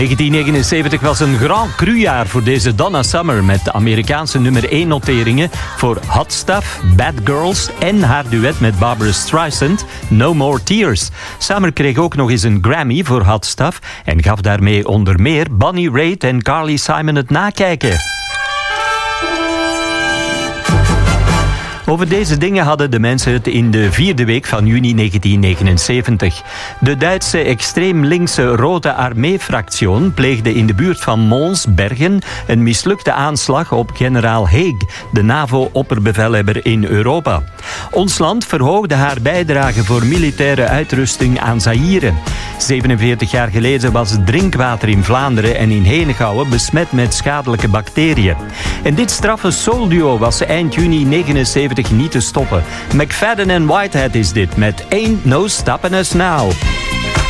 1979 was een Grand Cru-jaar voor deze Donna Summer met de Amerikaanse nummer 1 noteringen voor Hot Stuff, Bad Girls en haar duet met Barbra Streisand, No More Tears. Summer kreeg ook nog eens een Grammy voor Hot Stuff en gaf daarmee onder meer Bonnie Raitt en Carly Simon het nakijken. Over deze dingen hadden de mensen het in de 4e week van juni 1979. De Duitse extreem linkse Rote Armee-fractie pleegde in de buurt van Mons, Bergen, een mislukte aanslag op generaal Haig, de NAVO-opperbevelhebber in Europa. Ons land verhoogde haar bijdrage voor militaire uitrusting aan Zaïre. 47 jaar geleden was het drinkwater in Vlaanderen en in Henegouwen besmet met schadelijke bacteriën. En dit straffe soulduo was eind juni 79 niet te stoppen. McFadden en Whitehead is dit met Ain't No Stoppin' Us Now.